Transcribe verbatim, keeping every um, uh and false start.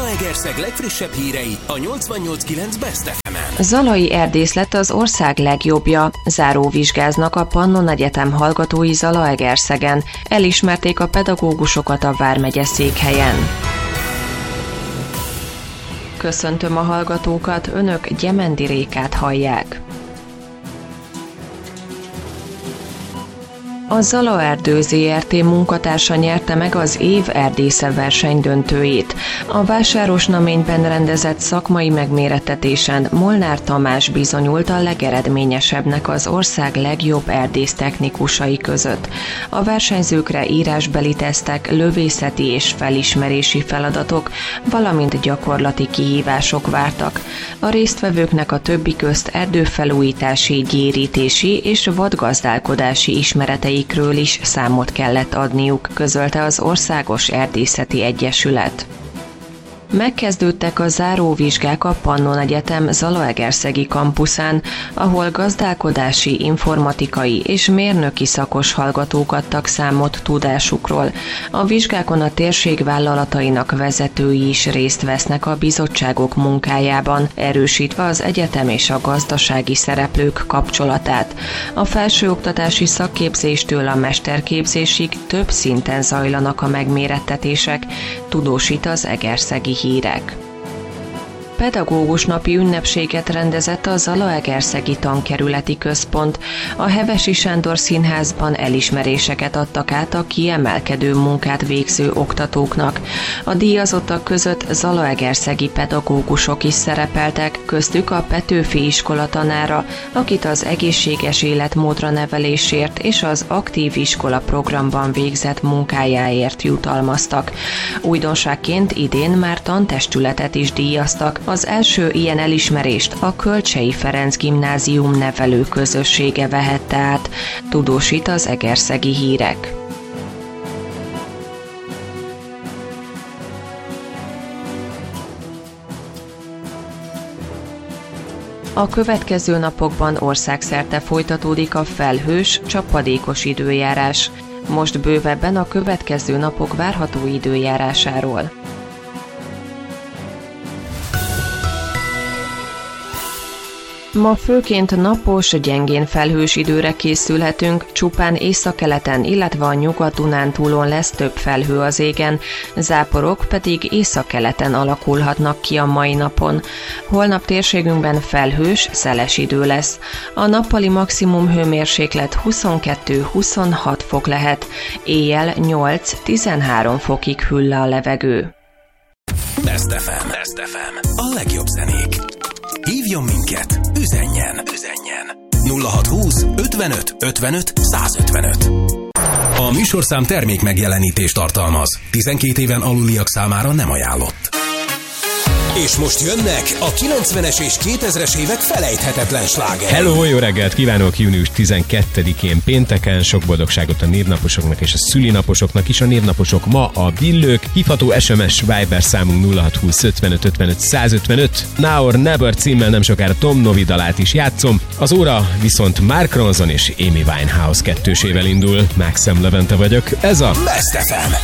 Zalaegerszeg legfrissebb hírei a nyolcvannyolc kilenc Best ef emen. Zalai erdész lett az ország legjobbja. Záróvizsgáznak a Pannon Egyetem hallgatói Zalaegerszegen. Elismerték a pedagógusokat a vármegye székhelyen. Köszöntöm a hallgatókat, önök Gyemendi Rékát hallják. A Zalaerdő zé er té munkatársa nyerte meg az év erdésze verseny döntőjét. A Vásárosnaményben rendezett szakmai megmérettetésen Molnár Tamás bizonyult a legeredményesebbnek az ország legjobb erdész technikusai között. A versenyzőkre írásbeli tesztek, lövészeti és felismerési feladatok, valamint gyakorlati kihívások vártak. A résztvevőknek a többi közt erdőfelújítási, gyérítési és vadgazdálkodási ismeretei ről is számot kellett adniuk, közölte az Országos Erdészeti Egyesület. Megkezdődtek a záróvizsgák a Pannon Egyetem Zalaegerszegi kampuszán, ahol gazdálkodási, informatikai és mérnöki szakos hallgatók adtak számot tudásukról. A vizsgákon a térség vállalatainak vezetői is részt vesznek a bizottságok munkájában, erősítve az egyetem és a gazdasági szereplők kapcsolatát. A felsőoktatási szakképzéstől a mesterképzésig több szinten zajlanak a megmérettetések, tudósít az Egerszegi Hírek. Pedagógus napi ünnepséget rendezett a Zalaegerszegi Tankerületi Központ. A Hevesi Sándor Színházban elismeréseket adtak át a kiemelkedő munkát végző oktatóknak. A díjazottak között zalaegerszegi pedagógusok is szerepeltek, köztük a Petőfi iskola tanára, akit az egészséges életmódra nevelésért és az aktív iskola programban végzett munkájáért jutalmaztak. Újdonságként idén már tantestületet is díjaztak. Az első ilyen elismerést a Kölcsey Ferenc Gimnázium nevelő közössége vehette át, tudósít az Egerszegi Hírek. A következő napokban országszerte folytatódik a felhős, csapadékos időjárás. Most bővebben a következő napok várható időjárásáról. Ma főként napos, gyengén felhős időre készülhetünk, csupán északkeleten, illetve a Nyugat-Dunántúlon lesz több felhő az égen, záporok pedig északkeleten alakulhatnak ki a mai napon. Holnap térségünkben felhős, szeles idő lesz. A nappali maximum hőmérséklet huszonkettő-huszonhat fok lehet, éjjel nyolc-tizenhárom fokig hűl le a levegő. Best ef em. Best ef em. A legjobb zenék. Hívjon minket, üzenjen, üzenjen. nulla hatszázhúsz ötvenöt ötvenöt százötvenöt. A műsorszám termék megjelenítést tartalmaz. tizenkét éven aluliak számára nem ajánlott. És most jönnek a kilencvenes és kétezres évek felejthetetlen slágerei. Hello, jó reggelt kívánok! június tizenkettedikén pénteken sok boldogságot a névnaposoknak és a szülinaposoknak is. A névnaposok ma a Billők. Hívható es em es Viber számunk nulla hatszázhúsz ötvenöt ötvenöt százötvenöt. Now or Never címmel nem sokára Tom Novi dalát is játszom. Az óra viszont Mark Ronson és Amy Winehouse kettősével indul. Maxim Levente vagyok. Ez a Best ef em.